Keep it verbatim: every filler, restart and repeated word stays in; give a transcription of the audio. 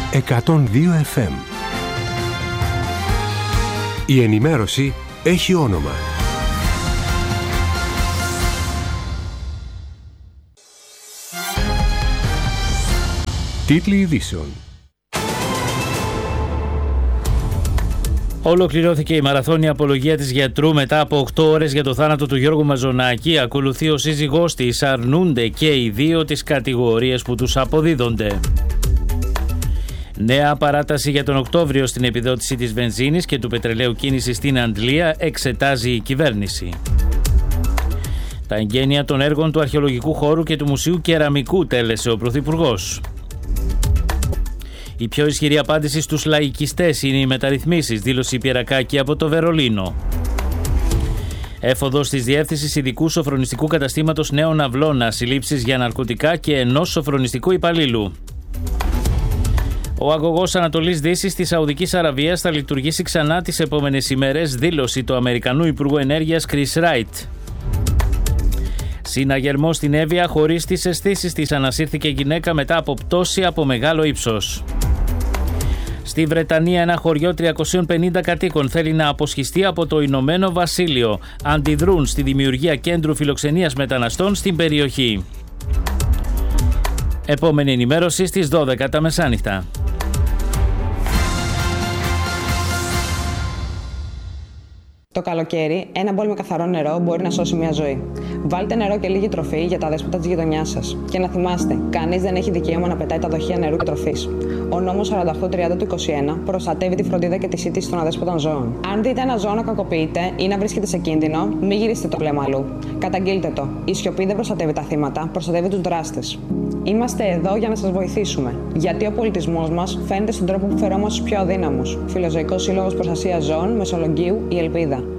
εκατόν δύο εφ εμ. Η ενημέρωση έχει όνομα. Τίτλοι ειδήσεων. Ολοκληρώθηκε η μαραθώνια απολογία της γιατρού μετά από οκτώ ώρες για το θάνατο του Γιώργου Μαζονάκη. Ακολουθεί ο σύζυγός της. Αρνούνται και οι δύο τις κατηγορίες που τους αποδίδονται. Νέα παράταση για τον Οκτώβριο στην επιδότηση της βενζίνης και του πετρελαίου κίνησης στην Αντλία εξετάζει η κυβέρνηση. Τα εγγένεια των έργων του αρχαιολογικού χώρου και του Μουσείου Κεραμικού τέλεσε ο Πρωθυπουργός. Η πιο ισχυρή απάντηση στους λαϊκιστές είναι οι μεταρρυθμίσεις, δήλωσε η Πιερακάκη από το Βερολίνο. Έφοδος της Διεύθυνσης Ειδικού Σοφρονιστικού Καταστήματος Νέων Αυλώνα, συλλήψεις για ναρκωτικά και ενός σοφρονιστικού υπαλλήλου. Ο αγωγός Ανατολής Δύσης της Σαουδικής Αραβίας θα λειτουργήσει ξανά τις επόμενες ημέρες, δήλωση του Αμερικανού Υπουργού Ενέργειας Chris Wright. Συναγερμό στην Εύβοια, χωρίς τις αισθήσεις της, ανασύρθηκε γυναίκα μετά από πτώση από μεγάλο ύψος. Στη Βρετανία, ένα χωριό τριακοσίων πενήντα κατοίκων θέλει να αποσχιστεί από το Ηνωμένο Βασίλειο. Αντιδρούν στη δημιουργία κέντρου φιλοξενίας μεταναστών στην περιοχή. Επόμενη ενημέρωση στις δώδεκα τα μεσάνυχτα. Το καλοκαίρι, ένα μπολ με καθαρό νερό μπορεί να σώσει μια ζωή. Βάλτε νερό και λίγη τροφή για τα δέσποτα της γειτονιάς σας. Και να θυμάστε, κανείς δεν έχει δικαίωμα να πετάει τα δοχεία νερού και τροφής. Ο νόμος σαράντα οκτώ τριάντα του είκοσι ένα προστατεύει τη φροντίδα και τη σύντηση των αδέσποτων ζώων. Αν δείτε ένα ζώο να κακοποιείται ή να βρίσκεται σε κίνδυνο, μην γυρίσετε το βλέμμα αλλού. Καταγγείλτε το. Η σιωπή δεν προστατεύει τα θύματα, προστατεύει τους δράστες. Είμαστε εδώ για να σας βοηθήσουμε. Γιατί ο πολιτισμός μας φαίνεται στον τρόπο που φερόμαστε στους πιο αδύναμους. Φιλοζωικός Σύλλογος Προστασίας Ζώων Μεσολογγίου, η Ελπίδα.